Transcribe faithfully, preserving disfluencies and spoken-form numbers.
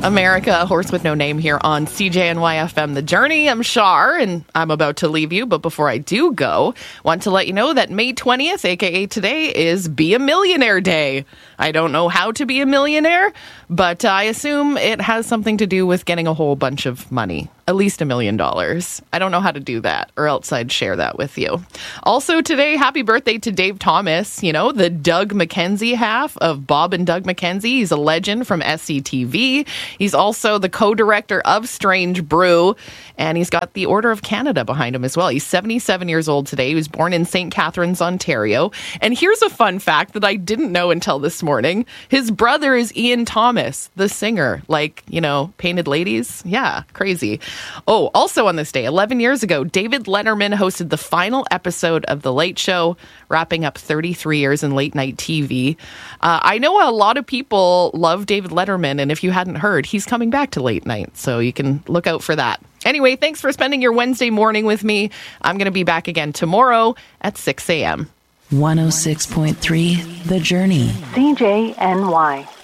America, a horse with no name here on C J N Y F M The Journey. I'm Shar, and I'm about to leave you. But before I do go, want to let you know that May twentieth, aka today, is Be a Millionaire Day. I don't know how to be a millionaire, but I assume it has something to do with getting a whole bunch of money. At least a million dollars. I don't know how to do that, or else I'd share that with you. Also today, happy birthday to Dave Thomas, you know, the Doug McKenzie half of Bob and Doug McKenzie. He's a legend from S C T V. He's also the co-director of Strange Brew, and he's got the Order of Canada behind him as well. He's seventy-seven years old today. He was born in Saint Catharines, Ontario. And here's a fun fact that I didn't know until this morning. His brother is Ian Thomas, the singer, like, you know, Painted Ladies. Yeah, crazy. Oh, also on this day, eleven years ago, David Letterman hosted the final episode of The Late Show, wrapping up thirty-three years in late night T V. Uh, I know a lot of people love David Letterman, and if you hadn't heard, he's coming back to late night, so you can look out for that. Anyway, thanks for spending your Wednesday morning with me. I'm going to be back again tomorrow at six a.m. one oh six point three The Journey. C J N Y.